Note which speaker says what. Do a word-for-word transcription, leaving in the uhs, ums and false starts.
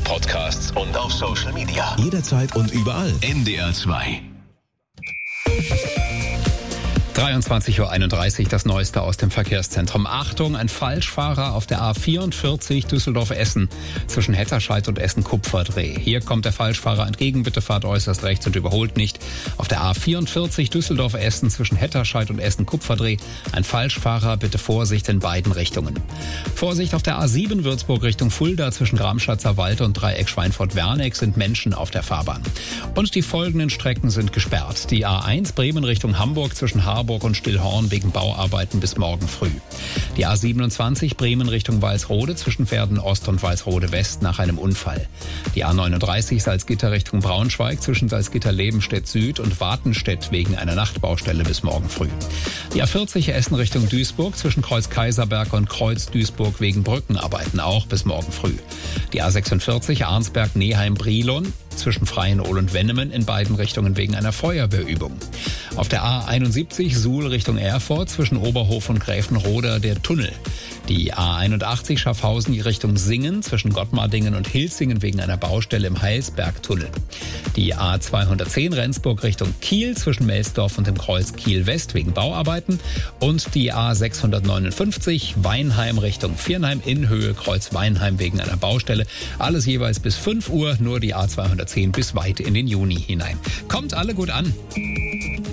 Speaker 1: Podcasts und auf Social Media.
Speaker 2: Jederzeit und überall.
Speaker 1: N D R zwei.
Speaker 3: dreiundzwanzig Uhr einunddreißig, das Neueste aus dem Verkehrszentrum. Achtung, ein Falschfahrer auf der A vierundvierzig Düsseldorf-Essen zwischen Hetterscheid und Essen-Kupferdreh. Hier kommt der Falschfahrer entgegen, bitte fahrt äußerst rechts und überholt nicht. Auf der A vierundvierzig Düsseldorf-Essen zwischen Hetterscheid und Essen-Kupferdreh ein Falschfahrer, bitte Vorsicht in beiden Richtungen. Vorsicht auf der A sieben Würzburg Richtung Fulda zwischen Gramschatzer Wald und Dreieck Schweinfurt-Werneck sind Menschen auf der Fahrbahn. Und die folgenden Strecken sind gesperrt. Die A eins Bremen Richtung Hamburg zwischen Harburg und Stillhorn wegen Bauarbeiten bis morgen früh. Die A siebenundzwanzig Bremen Richtung Walsrode zwischen Verden Ost und Walsrode West nach einem Unfall. Die A neununddreißig Salzgitter Richtung Braunschweig zwischen Salzgitter-Lebenstedt Süd und Wartenstedt wegen einer Nachtbaustelle bis morgen früh. Die A vierzig Essen Richtung Duisburg zwischen Kreuz Kaiserberg und Kreuz Duisburg wegen Brückenarbeiten auch bis morgen früh. Die A sechsundvierzig Arnsberg-Neheim-Brilon zwischen Freienol und Wennemen in beiden Richtungen wegen einer Feuerwehrübung. Auf der A einundsiebzig Suhl Richtung Erfurt zwischen Oberhof und Gräfenroda der Tunnel. Die A einundachtzig Schaffhausen Richtung Singen zwischen Gottmardingen und Hilsingen wegen einer Baustelle im Heilsbergtunnel. Die A zweihundertzehn Rendsburg Richtung Kiel zwischen Melsdorf und dem Kreuz Kiel West wegen Bauarbeiten. Und die A sechshundertneunundfünfzig Weinheim Richtung Viernheim in Höhe Kreuz Weinheim wegen einer Baustelle. Alles jeweils bis fünf Uhr, nur die A zweihundertzehn bis weit in den Juni hinein. Kommt alle gut an!